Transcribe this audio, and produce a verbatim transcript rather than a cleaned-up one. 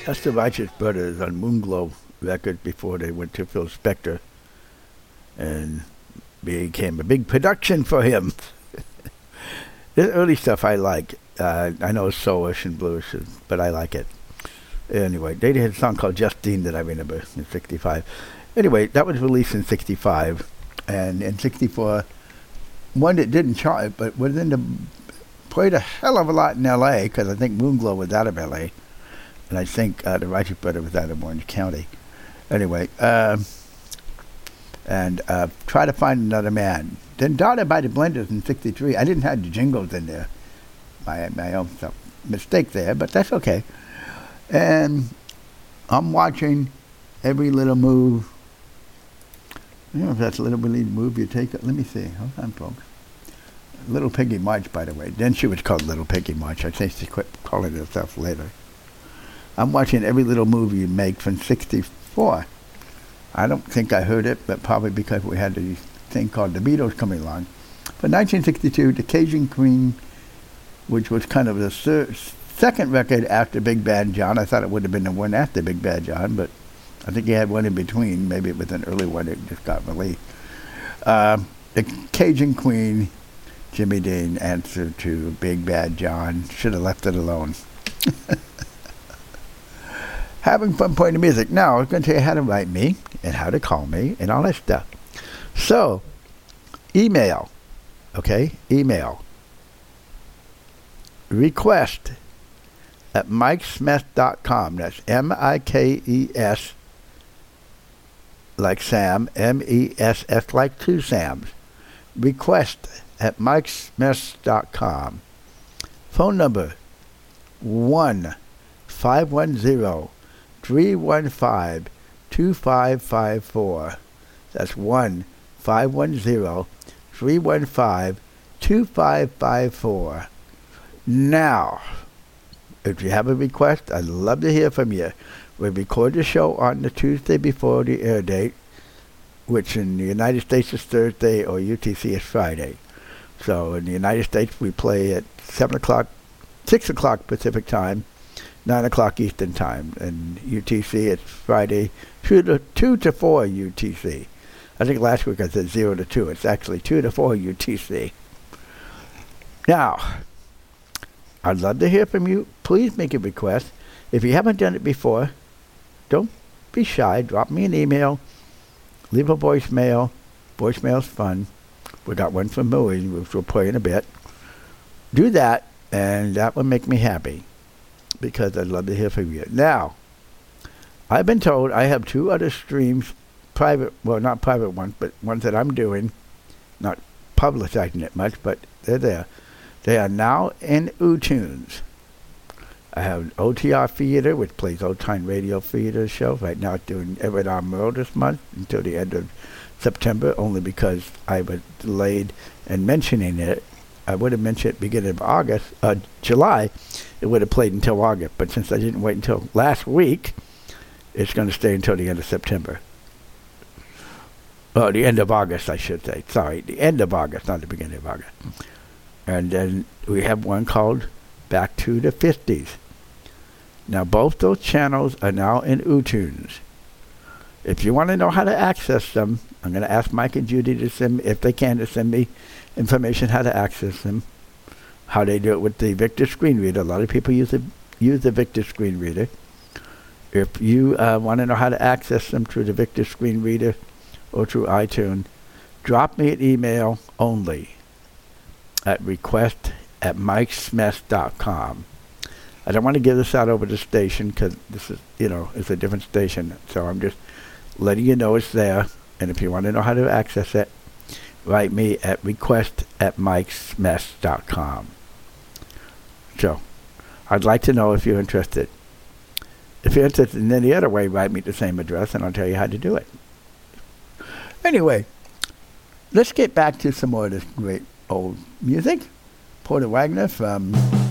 That's the Righteous Brothers on Moonglow Records before they went to Phil Spector and became a big production for him. The early stuff I like. Uh, I know it's soulish and bluish, but I like it. Anyway, they had a song called Justine that I remember in sixty-five. Anyway, that was released in sixty-five. And in sixty-four, one that didn't chart, but was in the, played a hell of a lot in L A, because I think Moonglow was out of L A. And I think uh, the Righteous Brothers was out of Orange County. Anyway, um, and uh, Try to Find Another Man. Then Daughter by the Blenders in sixty-three. I didn't have the jingles in there. My, my own stuff. Mistake there, but that's okay. And I'm watching Every Little Move. I don't know if that's a little bitty move you take. Let me see. Hold on, folks. Little Piggy March, by the way. Then she was called Little Piggy March. I think she quit calling herself later. I'm watching Every Little Move You Make from sixty-four. I don't think I heard it, but probably because we had the thing called The Beatles coming along. For nineteen sixty-two, The Cajun Queen, which was kind of the third, second record after Big Bad John. I thought it would have been the one after Big Bad John, but I think he had one in between. Maybe it was an early one that just got released. Uh, the Cajun Queen, Jimmy Dean, answer to Big Bad John. Should have left it alone. Having fun playing the music. Now, I'm going to tell you how to write me and how to call me and all that stuff. So, email. Okay? Email. Request at mike smith dot com. That's M I K E S like Sam, M E S S like two Sams. Request at mike smith dot com. Phone number one five one zero three one five two five five four. That's one five one zero three one five two five five four. Now, if you have a request, I'd love to hear from you. We record the show on the Tuesday before the air date, which in the United States is Thursday or U T C is Friday. So in the United States, we play at seven o'clock, six o'clock Pacific time, nine o'clock Eastern time. And U T C, it's Friday, two to, two to four U T C. I think last week I said zero to two. It's actually two to four U T C. Now, I'd love to hear from you. Please make a request. If you haven't done it before, don't be shy. Drop me an email. Leave a voicemail. Voicemail's fun. We got one from Moe, which we'll play in a bit. Do that, and that will make me happy, because I'd love to hear from you. Now, I've been told I have two other streams, private, well, not private ones, but ones that I'm doing, not publicizing it much, but they're there. They are now in uTunes. I have O T R Theater, which plays Old Time Radio Theater show. Right now it's doing Everett on Merle this month until the end of September, only because I was delayed in mentioning it. I would have mentioned it beginning of August, uh, July. It would have played until August, but since I didn't wait until last week, it's going to stay until the end of September. Oh, the end of August, I should say. Sorry, the end of August, not the beginning of August. And then we have one called Back to the fifties. Now, both those channels are now in uTunes. If you want to know how to access them, I'm going to ask Mike and Judy to send me, if they can, to send me information how to access them, how they do it with the Victor screen reader. A lot of people use the, use the Victor screen reader. If you uh, want to know how to access them through the Victor screen reader or through iTunes, drop me an email only at request at mike smith dot com. I don't want to give this out over the station because this is, you know, it's a different station. So I'm just letting you know it's there. And if you want to know how to access it, write me at request at mike smith dot com. So I'd like to know if you're interested. If you're interested in any other way, write me the same address and I'll tell you how to do it. Anyway, let's get back to some more of this great old music. Porter Wagoner from